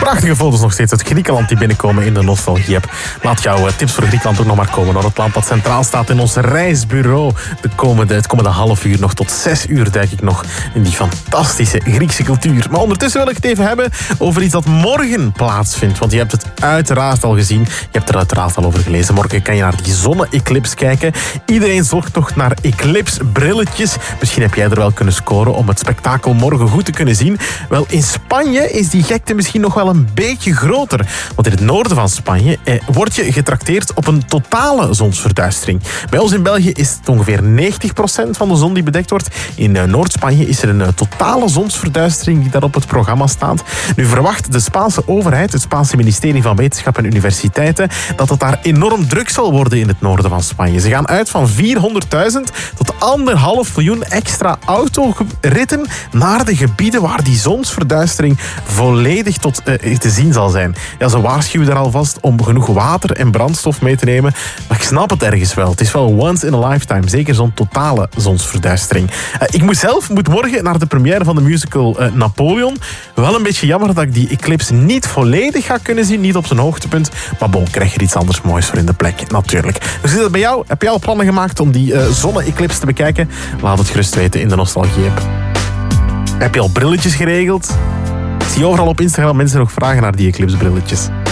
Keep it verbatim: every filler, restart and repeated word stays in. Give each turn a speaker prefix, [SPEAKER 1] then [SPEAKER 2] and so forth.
[SPEAKER 1] Prachtige foto's nog steeds uit Griekenland die binnenkomen in de Nostalgie-app. Laat jouw tips voor Griekenland ook nog maar komen. Hoor. Het land dat centraal staat in ons reisbureau. De komende, het komende half uur, nog tot zes uur duik ik nog in die fantastische Griekse cultuur. Maar ondertussen wil ik het even hebben over iets dat morgen plaatsvindt. Want je hebt het uiteraard al gezien. Je hebt er uiteraard al over gelezen. Morgen kan je naar die zonne-eclips kijken. Iedereen zocht nog naar eclipse-brilletjes. Misschien heb jij er wel kunnen scoren om het spektakel morgen goed te kunnen zien. Wel, in Spanje is die gekte misschien nog wel een beetje groter. Want in het noorden van Spanje eh, word je getrakteerd op een totale zonsverduistering. Bij ons in België is het ongeveer negentig procent van de zon die bedekt wordt. In eh, Noord-Spanje is er een uh, totale zonsverduistering die daar op het programma staat. Nu verwacht de Spaanse overheid, het Spaanse ministerie van Wetenschap en Universiteiten, dat het daar enorm druk zal worden in het noorden van Spanje. Ze gaan uit van vierhonderdduizend tot anderhalf miljoen extra autoritten naar de gebieden waar die zonsverduistering volledig tot uh, te zien zal zijn. Ja, ze waarschuwen er alvast om genoeg water en brandstof mee te nemen. Maar ik snap het ergens wel. Het is wel once in a lifetime. Zeker zo'n totale zonsverduistering. Uh, ik moet zelf moet morgen naar de première van de musical uh, Napoleon. Wel een beetje jammer dat ik die eclipse niet volledig ga kunnen zien. Niet op zijn hoogtepunt. Maar bon, krijg je er iets anders moois voor in de plek. Natuurlijk. Dus zit het bij jou? Heb je al plannen gemaakt om die uh, zonne-eclipse te bekijken? Laat het gerust weten in de Nostalgie-app. Heb je al brilletjes geregeld? Ik zie overal op Instagram mensen nog vragen naar die eclipse-brilletjes.